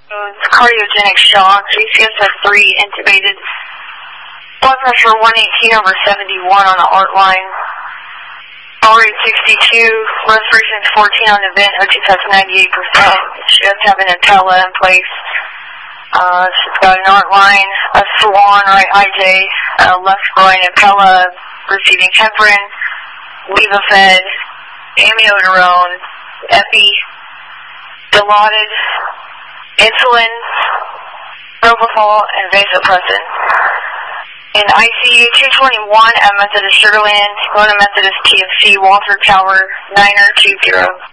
Cardiogenic shock, ACSF 3 intubated. Blood pressure 118/71 on the art line. Heart rate 62, respiration 14 on the vent, O2 test 98%. She does have an impella in place. She's got an art line, a swan, right IJ, left groin impella, receiving heparin, levofed, amiodarone, epi, Dilaudid, insulin, propofol, and vasopressin. In ICU 221 at Methodist Sugarland, going to Methodist TFC, Walter Tower, 9020.